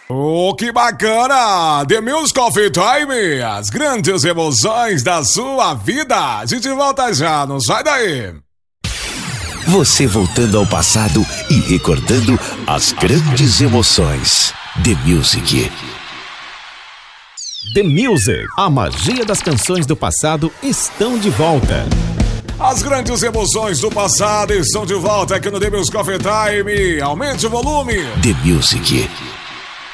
Oh, que bacana! The Music Coffee Time, as grandes emoções da sua vida. A gente volta já, não sai daí. Você voltando ao passado e recordando as grandes emoções. The Music. The Music, a magia das canções do passado estão de volta. As grandes emoções do passado estão de volta aqui no The Music Coffee Time. Aumente o volume. The Music.